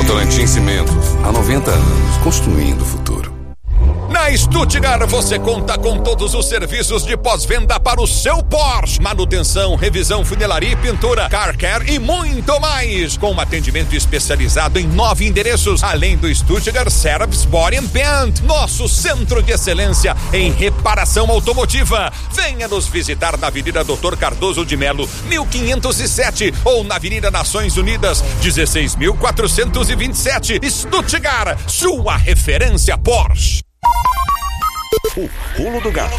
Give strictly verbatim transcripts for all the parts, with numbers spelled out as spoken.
Votorantim Cimentos, há noventa anos, construindo o futuro. Na Stuttgart você conta com todos os serviços de pós-venda para o seu Porsche. Manutenção, revisão, funilaria e pintura, car care e muito mais. Com um atendimento especializado em nove endereços, além do Stuttgart Service Body and Paint, nosso centro de excelência em reparação automotiva. Venha nos visitar na Avenida doutor Cardoso de Melo, mil quinhentos e sete, ou na Avenida Nações Unidas, dezesseis mil quatrocentos e vinte e sete. Stuttgart, sua referência Porsche. O pulo do gato.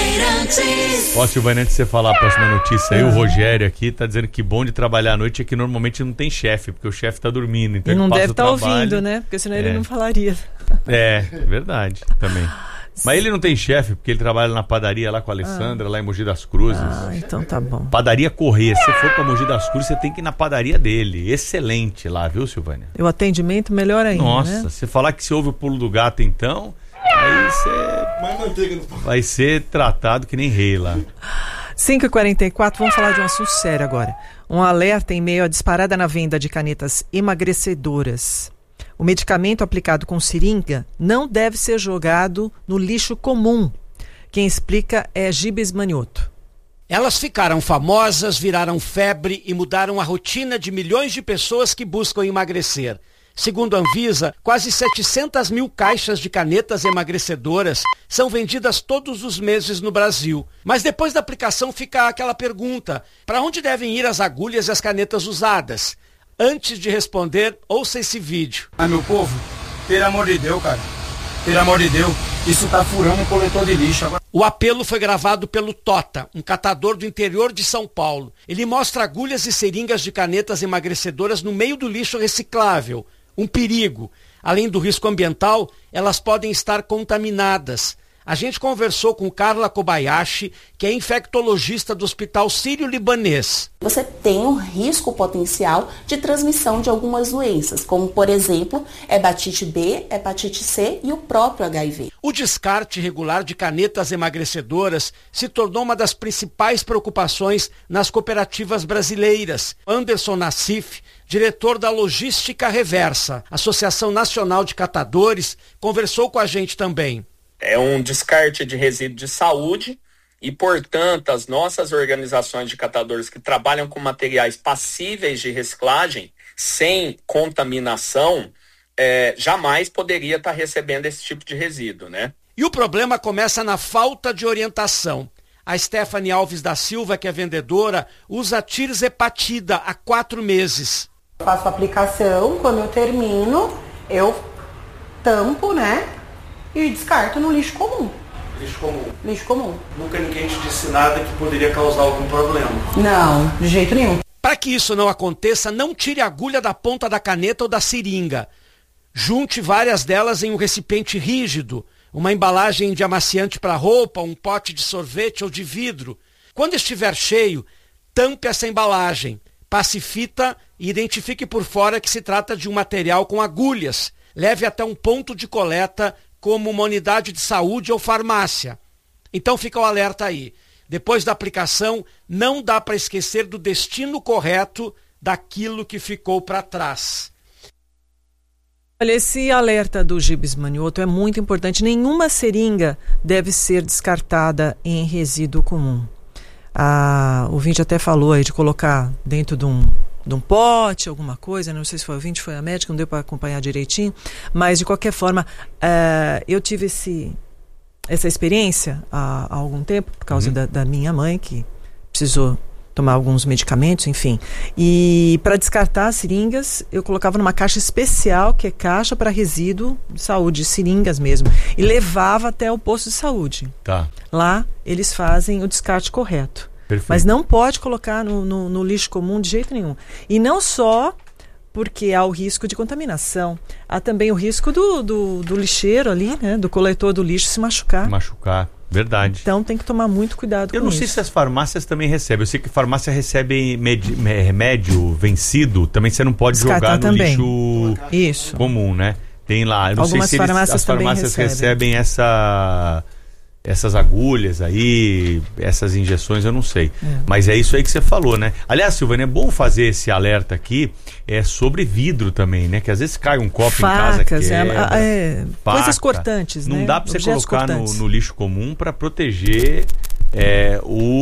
Ó, Silvana, antes de você falar a próxima notícia aí, o Rogério aqui tá dizendo que bom de trabalhar à noite é que normalmente não tem chefe, porque o chefe tá dormindo. Então e não ele deve estar tá ouvindo, ouvindo, né? Porque senão é. ele não falaria. É, é verdade, também. Mas ele não tem chefe, porque ele trabalha na padaria lá com a Alessandra, ah. lá em Mogi das Cruzes. Ah, então tá bom. Padaria Corrêa. Se você for pra Mogi das Cruzes, você tem que ir na padaria dele. Excelente lá, viu, Silvânia? E o atendimento melhor ainda, Nossa, né? você falar que você ouve o pulo do gato, então... Aí você vai ser tratado que nem rei lá. cinco e quarenta e quatro, vamos falar de um assunto sério agora. Um alerta em meio à disparada na venda de canetas emagrecedoras. O medicamento aplicado com seringa não deve ser jogado no lixo comum. Quem explica é Gibes Manioto. Elas ficaram famosas, viraram febre e mudaram a rotina de milhões de pessoas que buscam emagrecer. Segundo a Anvisa, quase setecentas mil caixas de canetas emagrecedoras são vendidas todos os meses no Brasil. Mas depois da aplicação fica aquela pergunta: para onde devem ir as agulhas e as canetas usadas? Antes de responder, ouça esse vídeo. Ah, meu povo, pelo amor de Deus, cara. Pelo amor de Deus, isso tá furando um coletor de lixo agora. O apelo foi gravado pelo Tota, um catador do interior de São Paulo. Ele mostra agulhas e seringas de canetas emagrecedoras no meio do lixo reciclável. Um perigo. Além do risco ambiental, elas podem estar contaminadas. A gente conversou com Carla Kobayashi, que é infectologista do Hospital Sírio-Libanês. Você tem um risco potencial de transmissão de algumas doenças, como, por exemplo, hepatite B, hepatite C e o próprio H I V. O descarte irregular de canetas emagrecedoras se tornou uma das principais preocupações nas cooperativas brasileiras. Anderson Nassif, diretor da Logística Reversa, Associação Nacional de Catadores, conversou com a gente também. É um descarte de resíduo de saúde e, portanto, as nossas organizações de catadores que trabalham com materiais passíveis de reciclagem, sem contaminação, é, jamais poderia estar recebendo esse tipo de resíduo, né? E o problema começa na falta de orientação. A Stephanie Alves da Silva, que é vendedora, usa tirzepatida há quatro meses. Eu faço a aplicação, quando eu termino, eu tampo, né? E descarto no lixo comum. Lixo comum. Lixo comum. Nunca ninguém te disse nada que poderia causar algum problema. Não, de jeito nenhum. Para que isso não aconteça, não tire a agulha da ponta da caneta ou da seringa. Junte várias delas em um recipiente rígido, uma embalagem de amaciante para roupa, um pote de sorvete ou de vidro. Quando estiver cheio, tampe essa embalagem, passe fita e identifique por fora que se trata de um material com agulhas. Leve até um ponto de coleta, como uma unidade de saúde ou farmácia. Então fica o alerta aí. Depois da aplicação, não dá para esquecer do destino correto daquilo que ficou para trás. Olha, esse alerta do Gibes Manioto é muito importante. Nenhuma seringa deve ser descartada em resíduo comum. Ah, o ouvinte até falou aí de colocar dentro de um de um pote, alguma coisa, não sei se foi o ouvinte, foi a médica, não deu para acompanhar direitinho, mas de qualquer forma, uh, eu tive esse, essa experiência há, há algum tempo, por causa uhum. da, da minha mãe, que precisou tomar alguns medicamentos, enfim, e para descartar as seringas, eu colocava numa caixa especial, que é caixa para resíduo de saúde, seringas mesmo, e levava até o posto de saúde. Tá. Lá, eles fazem o descarte correto. Perfeito. Mas não pode colocar no, no, no lixo comum de jeito nenhum. E não só porque há o risco de contaminação, há também o risco do, do, do lixeiro ali, né, do coletor do lixo se machucar. Se machucar, verdade. Então tem que tomar muito cuidado Eu com não isso. sei se as farmácias também recebem. Eu sei que farmácia recebe med- remédio vencido, também você não pode Descartar jogar no também. lixo Isso. comum, né? Tem lá, eu não Algumas sei se eles, farmácias as farmácias recebem. recebem essa... essas agulhas aí, essas injeções, eu não sei. É. Mas é isso aí que você falou, né? Aliás, Silvânia, é bom fazer esse alerta aqui é sobre vidro também, né? Que às vezes cai um copo Facas, em casa, quebra, é, é, faca. coisas cortantes, Não né? dá pra você Objetos colocar no, cortantes. no lixo comum para proteger é,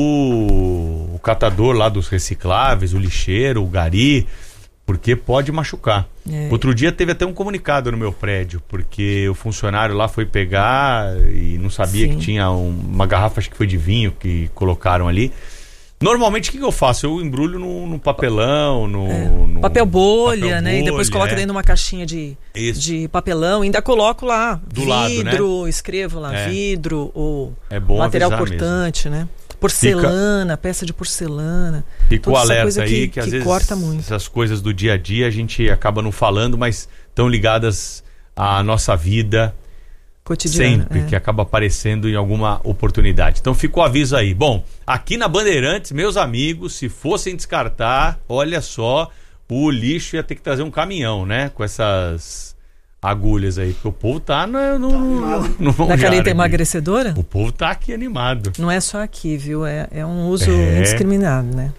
o, o catador lá dos recicláveis, o lixeiro, o gari, porque pode machucar. É. Outro dia teve até um comunicado no meu prédio, porque o funcionário lá foi pegar e não sabia Sim. que tinha um, uma garrafa, acho que foi de vinho, que colocaram ali. Normalmente o que, que eu faço? Eu embrulho no, no papelão, no, É. no papel bolha, papel né? E depois bolha, coloca é. dentro de uma caixinha de, Isso. de papelão. Ainda coloco lá Do vidro, lado, né? escrevo lá É. vidro ou É bom material avisar cortante, né? Porcelana, peça de porcelana. Ficou toda essa alerta coisa aí que, que, às que vezes corta muito. essas coisas do dia a dia a gente acaba não falando, mas estão ligadas à nossa vida Cotidiana, sempre, é. que acaba aparecendo em alguma oportunidade. Então fica o aviso aí. Bom, aqui na Bandeirantes, meus amigos, se fossem descartar, olha só, o lixo ia ter que trazer um caminhão, né? Com essas agulhas aí, porque o povo tá no, no, no, no Da manjar caneta aqui. emagrecedora? O povo tá aqui animado. Não é só aqui, viu? É, é um uso É. indiscriminado, né?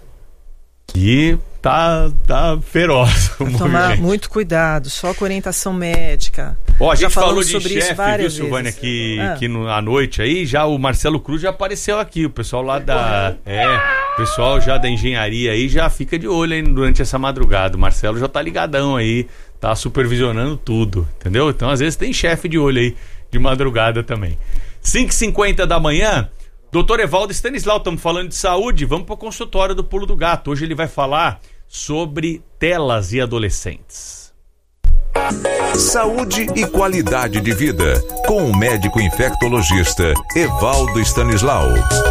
E tá, tá feroz o Tomar movimento. muito cuidado, só com orientação médica. Ó, a Já gente falou falamos de sobre isso chefe, viu, várias Silvânia, vezes. que, Ah. que no, à noite aí, já o Marcelo Cruz já apareceu aqui, o pessoal lá da... É, o pessoal já da engenharia aí já fica de olho aí durante essa madrugada. O Marcelo já tá ligadão aí, tá supervisionando tudo, entendeu? Então, às vezes tem chefe de olho aí de madrugada também. cinco e cinquenta da manhã, doutor Evaldo Stanislau, estamos falando de saúde, vamos pro consultório do Pulo do Gato. Hoje ele vai falar sobre telas e adolescentes. Saúde e qualidade de vida, com o médico infectologista Evaldo Stanislau.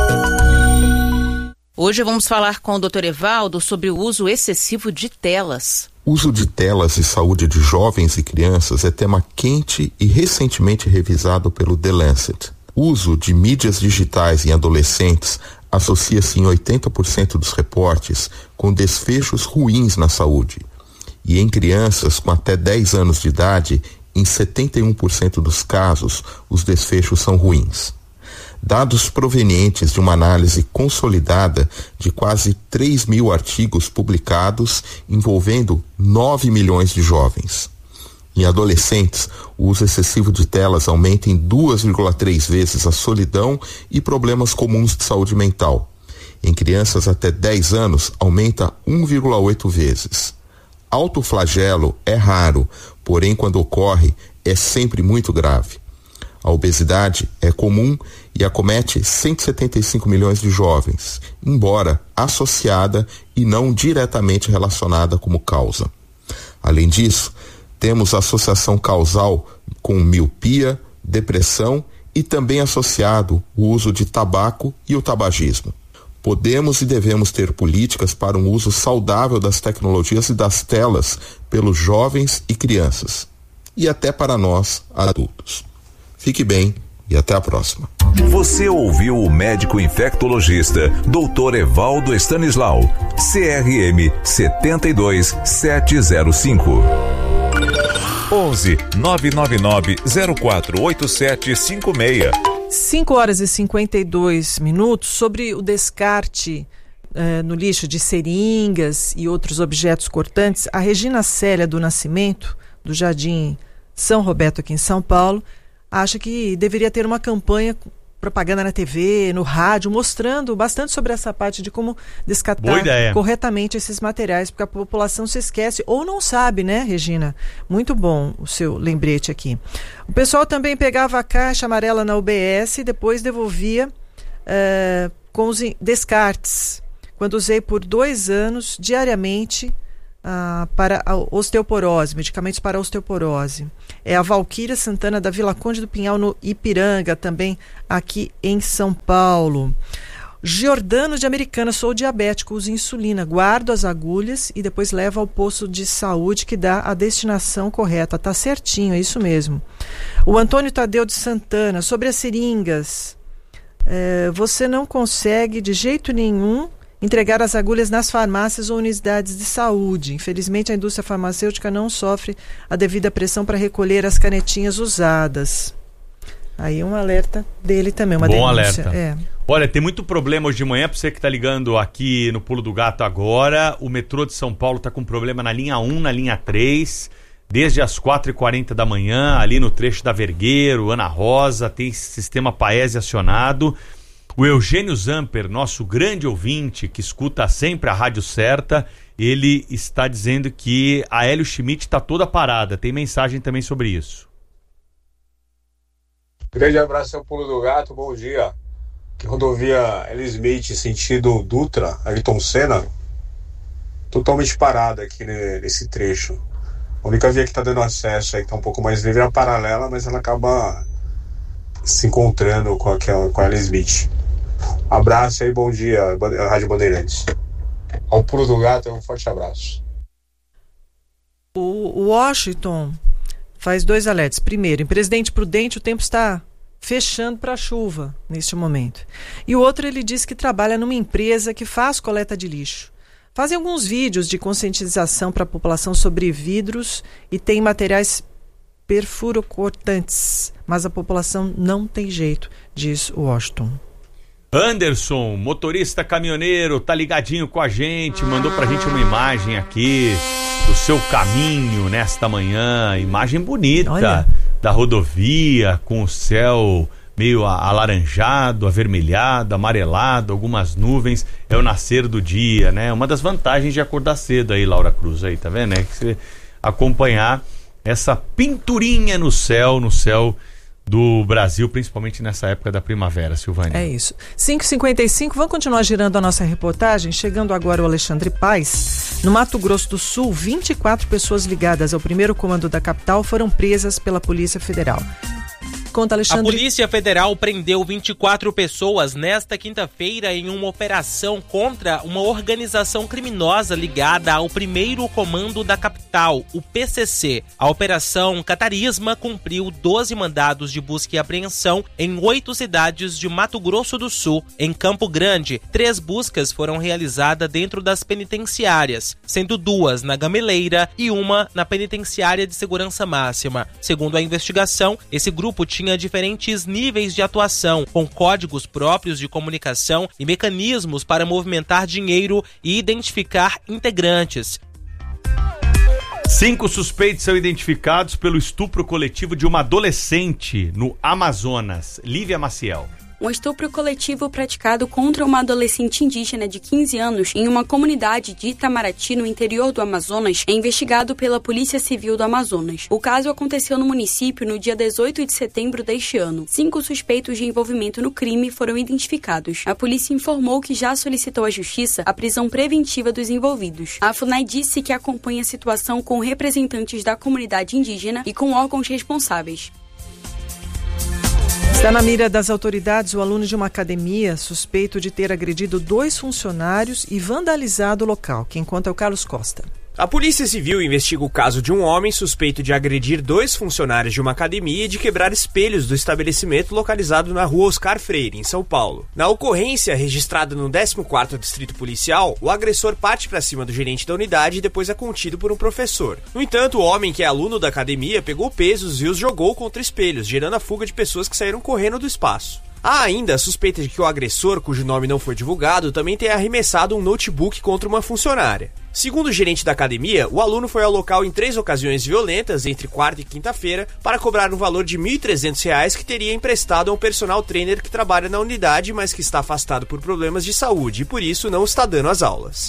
Hoje vamos falar com o doutor Evaldo sobre o uso excessivo de telas. Uso de telas e saúde de jovens e crianças é tema quente e recentemente revisado pelo The Lancet. O uso de mídias digitais em adolescentes associa-se em oitenta por cento dos reportes com desfechos ruins na saúde. E em crianças com até dez anos de idade, em setenta e um por cento dos casos, os desfechos são ruins. Dados provenientes de uma análise consolidada de quase três mil artigos publicados envolvendo nove milhões de jovens. Em adolescentes, o uso excessivo de telas aumenta em duas vírgula três vezes a solidão e problemas comuns de saúde mental. Em crianças até dez anos, aumenta um vírgula oito vezes. Autoflagelo é raro, porém quando ocorre, é sempre muito grave. A obesidade é comum e acomete cento e setenta e cinco milhões de jovens, embora associada e não diretamente relacionada como causa. Além disso, temos associação causal com miopia, depressão e também associado o uso de tabaco e o tabagismo. Podemos e devemos ter políticas para um uso saudável das tecnologias e das telas pelos jovens e crianças, e até para nós, adultos. Fique bem e até a próxima. Você ouviu o médico infectologista doutor Evaldo Stanislau, C R M sete dois sete zero cinco. onze nove nove nove zero quatro oito sete cinco seis. cinco horas e cinquenta e dois minutos. Sobre o descarte eh, no lixo de seringas e outros objetos cortantes, a Regina Célia do Nascimento, do Jardim São Roberto, aqui em São Paulo, acha que deveria ter uma campanha, propaganda na T V, no rádio, mostrando bastante sobre essa parte de como descartar corretamente esses materiais, porque a população se esquece ou não sabe, né, Regina? Muito bom o seu lembrete aqui. O pessoal também pegava a caixa amarela na U B S e depois devolvia uh, com os descartes. Quando usei por dois anos, diariamente, uh, para a osteoporose, medicamentos para a osteoporose. É a Valquíria Santana da Vila Conde do Pinhal, no Ipiranga, também aqui em São Paulo. Giordano de Americana, sou diabético, uso insulina, guardo as agulhas e depois levo ao posto de saúde que dá a destinação correta. Tá certinho, é isso mesmo. O Antônio Tadeu de Santana, sobre as seringas, é, você não consegue de jeito nenhum entregar as agulhas nas farmácias ou unidades de saúde. Infelizmente, a indústria farmacêutica não sofre a devida pressão para recolher as canetinhas usadas. Aí um alerta dele também, uma Bom denúncia. alerta. É. Olha, tem muito problema hoje de manhã, para você que está ligando aqui no Pulo do Gato agora. O metrô de São Paulo está com problema na linha um, na linha três, desde as quatro e quarenta da manhã, ali no trecho da Vergueiro, Ana Rosa, tem sistema Paese acionado. O Eugênio Zamper, nosso grande ouvinte, que escuta sempre a rádio certa, ele está dizendo que a Hélio Schmidt está toda parada. Tem mensagem também sobre isso. Grande abraço ao Pulo do Gato, bom dia. Que rodovia Hélio Schmidt, sentido Dutra, Ayrton Senna, totalmente parada aqui nesse trecho. A única via que está dando acesso aí, que está um pouco mais livre, é a paralela, mas ela acaba se encontrando com, aquela, com a Hélio Schmidt. Abraço aí, bom dia, Rádio Bandeirantes. Ao Pulo do Gato, um forte abraço. O Washington faz dois alertas. Primeiro, em Presidente Prudente o tempo está fechando para chuva neste momento. E o outro, ele diz que trabalha numa empresa que faz coleta de lixo. Fazem alguns vídeos de conscientização para a população sobre vidros e tem materiais perfurocortantes, mas a população não tem jeito, diz o Washington. Anderson, motorista caminhoneiro, tá ligadinho com a gente, mandou pra gente uma imagem aqui do seu caminho nesta manhã, imagem bonita. Olha. Da rodovia, com o céu meio alaranjado, avermelhado, amarelado, algumas nuvens, é o nascer do dia, né? Uma das vantagens de acordar cedo aí, Laura Cruz, aí, tá vendo? É que você acompanhar essa pinturinha no céu, no céu do Brasil, principalmente nessa época da primavera, Silvânia. É isso. cinco e cinquenta e cinco, vamos continuar girando a nossa reportagem, chegando agora o Alexandre Paes. No Mato Grosso do Sul, vinte e quatro pessoas ligadas ao primeiro comando da capital foram presas pela Polícia Federal. Conta, Alexandre. A Polícia Federal prendeu vinte e quatro pessoas nesta quinta-feira em uma operação contra uma organização criminosa ligada ao primeiro comando da capital, o P C C. A Operação Catarisma cumpriu doze mandados de busca e apreensão em oito cidades de Mato Grosso do Sul. Em Campo Grande, três buscas foram realizadas dentro das penitenciárias, sendo duas na Gameleira e uma na Penitenciária de Segurança Máxima. Segundo a investigação, esse grupo tinha tinha diferentes níveis de atuação, com códigos próprios de comunicação e mecanismos para movimentar dinheiro e identificar integrantes. Cinco suspeitos são identificados pelo estupro coletivo de uma adolescente no Amazonas. Lívia Maciel. Um estupro coletivo praticado contra uma adolescente indígena de quinze anos em uma comunidade de Itamaraty, no interior do Amazonas, é investigado pela Polícia Civil do Amazonas. O caso aconteceu no município no dia dezoito de setembro deste ano. Cinco suspeitos de envolvimento no crime foram identificados. A polícia informou que já solicitou à Justiça a prisão preventiva dos envolvidos. A FUNAI disse que acompanha a situação com representantes da comunidade indígena e com órgãos responsáveis. Está na mira das autoridades o aluno de uma academia suspeito de ter agredido dois funcionários e vandalizado o local. Quem conta é o Carlos Costa. A Polícia Civil investiga o caso de um homem suspeito de agredir dois funcionários de uma academia e de quebrar espelhos do estabelecimento localizado na rua Oscar Freire, em São Paulo. Na ocorrência, registrada no décimo quarto Distrito Policial, o agressor parte para cima do gerente da unidade e depois é contido por um professor. No entanto, o homem, que é aluno da academia, pegou pesos e os jogou contra espelhos, gerando a fuga de pessoas que saíram correndo do espaço. Há ainda a suspeita de que o agressor, cujo nome não foi divulgado, também tenha arremessado um notebook contra uma funcionária. Segundo o gerente da academia, o aluno foi ao local em três ocasiões violentas, entre quarta e quinta-feira, para cobrar um valor de mil e trezentos reais que teria emprestado a um personal trainer que trabalha na unidade, mas que está afastado por problemas de saúde e por isso não está dando as aulas.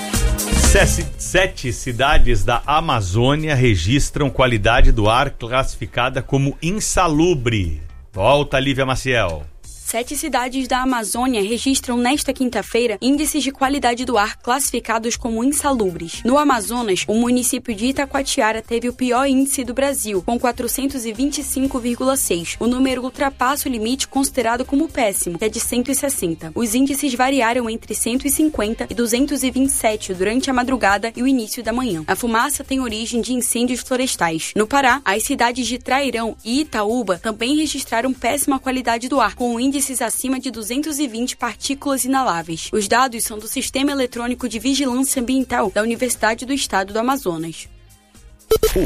Sete cidades da Amazônia registram qualidade do ar classificada como insalubre. Volta, Lívia Maciel. Sete cidades da Amazônia registram nesta quinta-feira índices de qualidade do ar classificados como insalubres. No Amazonas, o município de Itacoatiara teve o pior índice do Brasil, com quatrocentos e vinte e cinco vírgula seis. O número ultrapassa o limite considerado como péssimo, que é de cento e sessenta. Os índices variaram entre cento e cinquenta e duzentos e vinte e sete durante a madrugada e o início da manhã. A fumaça tem origem de incêndios florestais. No Pará, as cidades de Trairão e Itaúba também registraram péssima qualidade do ar, com o índice acima de duzentos e vinte partículas inaláveis. Os dados são do Sistema Eletrônico de Vigilância Ambiental da Universidade do Estado do Amazonas.